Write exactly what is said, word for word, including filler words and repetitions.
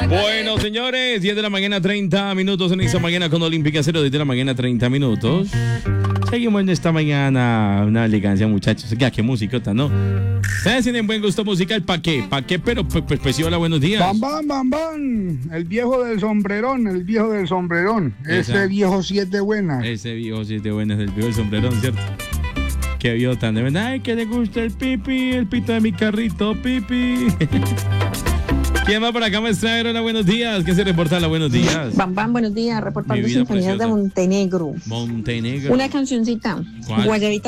Bueno, señores, diez de la mañana, treinta minutos en esta mañana con Olímpica Cero, diez de la mañana, treinta minutos. Seguimos en esta mañana, una elegancia, muchachos. Ya, qué musicota, ¿no? ¿Ustedes tienen buen gusto musical? ¿Para qué? ¿Para qué? Pero, pues, pues, pues, sí, hola, buenos días. Bam, bam, bam, bam. El viejo del sombrerón, el viejo del sombrerón. Esa. Ese viejo siete buenas. Ese viejo siete buenas, el viejo del sombrerón, ¿cierto? Qué viejo tan de verdad. Ay, que le gusta el pipi, el pito de mi carrito, pipi. ¿Quién va por acá, maestra? Hola, buenos días. ¿Qué se reporta? Hola, buenos días. Bam, bam, buenos días. Reportando Mi vida sinfonías de preciosa. Montenegro. Montenegro. Una cancioncita. ¿Cuál? Guayabita